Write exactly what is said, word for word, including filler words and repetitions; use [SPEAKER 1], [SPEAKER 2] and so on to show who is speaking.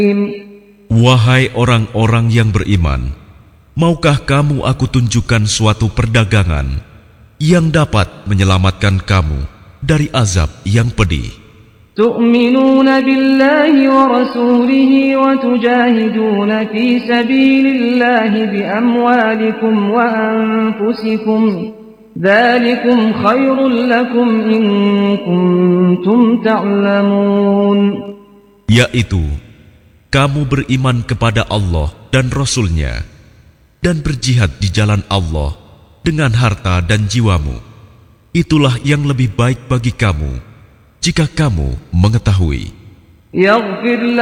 [SPEAKER 1] Wahai orang-orang yang beriman, maukah kamu aku tunjukkan suatu perdagangan yang dapat menyelamatkan kamu dari azab yang pedih?
[SPEAKER 2] تؤمنون بالله ورسوله وتجاهدون في سبيل الله بأموالكم وأنفسكم ذلكم خير لكم إن كنتم تعلمون.
[SPEAKER 1] Yaitu, kamu beriman kepada Allah dan Rasul-Nya dan berjihad di jalan Allah dengan harta dan jiwamu. Itulah yang lebih baik bagi kamu jika kamu mengetahui.